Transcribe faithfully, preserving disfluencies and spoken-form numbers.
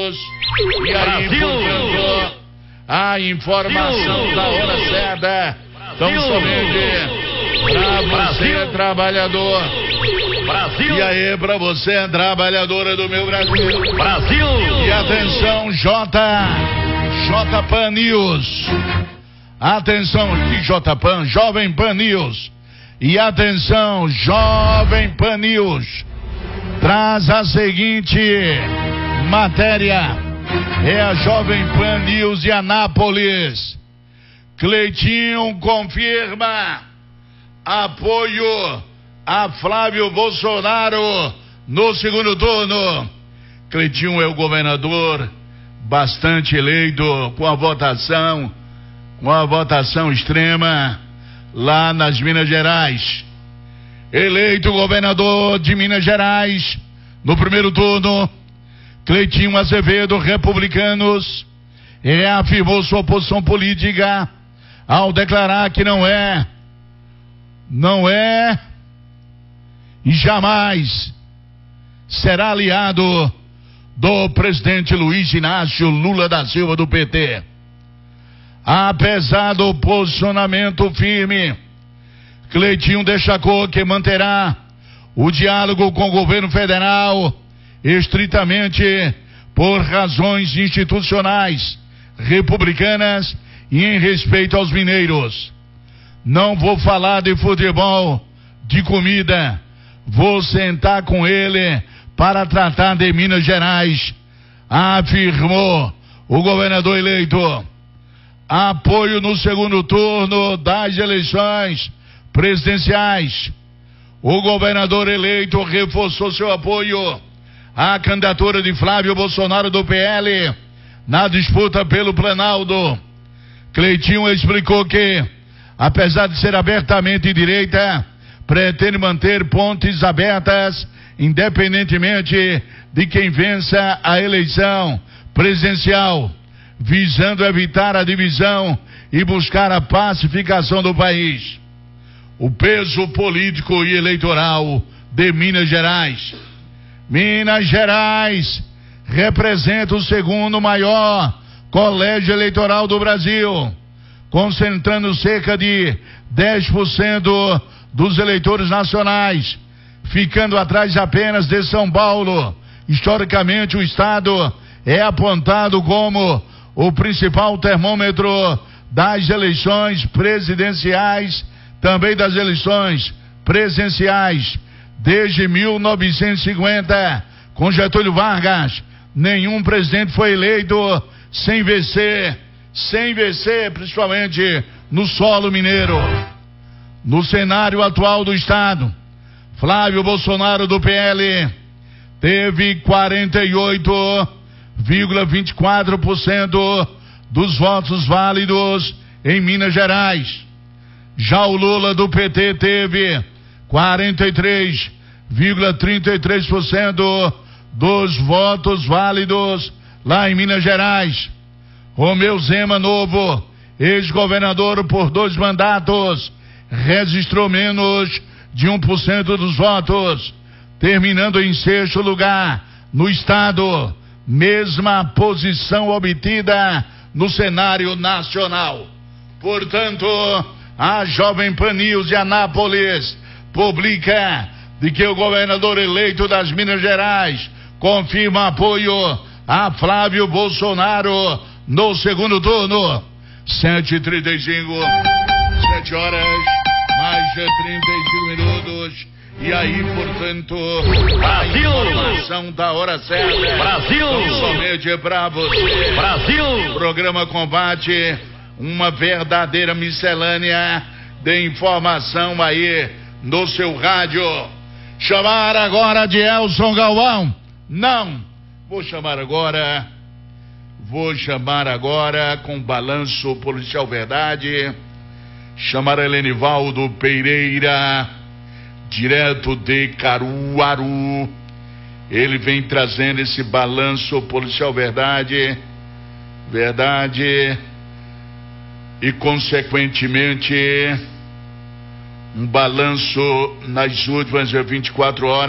E aí, portanto, a informação da hora certa, tão somente pra você, trabalhador. Brasil. E aí, pra você, trabalhadora do meu Brasil. Brasil. E atenção, J. J Pan News. Atenção, que J Pan, Jovem Pan News. E atenção, Jovem Pan News traz a seguinte matéria. É a Jovem Pan News de Anápolis. Cleitinho confirma apoio a Flávio Bolsonaro no segundo turno. Cleitinho é o governador bastante eleito com a votação, com a votação extrema lá nas Minas Gerais. Eleito governador de Minas Gerais no primeiro turno, Cleitinho Azevedo, Republicanos, reafirmou sua posição política ao declarar que não é, não é e jamais será aliado do presidente Luiz Inácio Lula da Silva do P T. Apesar do posicionamento firme, Cleitinho destacou que manterá o diálogo com o governo federal estritamente por razões institucionais, republicanas e em respeito aos mineiros. Não vou falar de futebol, de comida, vou sentar com ele para tratar de Minas Gerais, afirmou o governador eleito. Apoio no segundo turno das eleições presidenciais. O governador eleito reforçou seu apoio à candidatura de Flávio Bolsonaro do P L na disputa pelo Planalto. Cleitinho explicou que, apesar de ser abertamente de direita, pretende manter pontes abertas independentemente de quem vença a eleição presidencial, visando evitar a divisão e buscar a pacificação do país. O peso político e eleitoral de Minas Gerais. Minas Gerais representa o segundo maior colégio eleitoral do Brasil, concentrando cerca de dez por cento dos eleitores nacionais, ficando atrás apenas de São Paulo. Historicamente, o estado é apontado como o principal termômetro das eleições presidenciais, também das eleições presidenciais. Desde mil novecentos e cinquenta, com Getúlio Vargas, nenhum presidente foi eleito sem vencer, sem vencer, principalmente no solo mineiro. No cenário atual do estado, Flávio Bolsonaro do P L teve quarenta e oito vírgula vinte e quatro por cento dos votos válidos em Minas Gerais. Já o Lula do P T teve quarenta e três vírgula trinta e três por cento dos votos válidos lá em Minas Gerais. Romeu Zema Novo, ex-governador por dois mandatos, registrou menos de um por cento dos votos, terminando em sexto lugar no estado, mesma posição obtida no cenário nacional. Portanto, a Jovem Pan News de Anápolis publica de que o governador eleito das Minas Gerais confirma apoio a Flávio Bolsonaro no segundo turno. sete e trinta e cinco, sete horas, mais de trinta e cinco minutos. E aí, portanto, Brasil. A informação da hora certa. Brasil. Então, somente pra você. Brasil. O programa combate uma verdadeira miscelânea de informação aí no seu rádio. Chamar agora de Elson Galvão? Não. Vou chamar agora, vou chamar agora com Balanço Policial Verdade, chamar Helenivaldo Pereira, direto de Caruaru. Ele vem trazendo esse Balanço Policial Verdade, verdade e consequentemente um balanço nas últimas vinte e quatro horas.